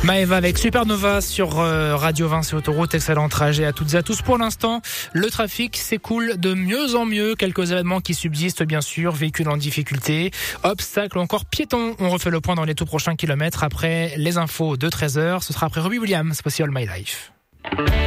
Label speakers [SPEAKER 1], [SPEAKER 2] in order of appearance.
[SPEAKER 1] Maëva avec Supernova sur Radio 20 et Autoroute. Excellent trajet à toutes et à tous. Pour l'instant, le trafic s'écoule de mieux en mieux. Quelques événements qui subsistent bien sûr, véhicules en difficulté, obstacles ou encore piétons. On refait le point dans les tout prochains kilomètres après les infos de 13h. Ce sera après Robbie Williams, Possible My Life.